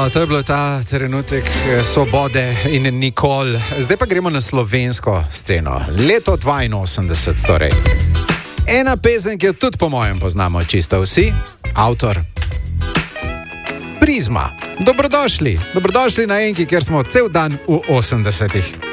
No, to je bil ta trenutek svobode in nikoli. Zdaj pa gremo na slovensko sceno. Leto 82 torej. Ena pesem, ki jo tudi po mojem poznamo čisto vsi, avtor Prizma. Dobrodošli na Enki, kjer smo cel dan v 80-ih.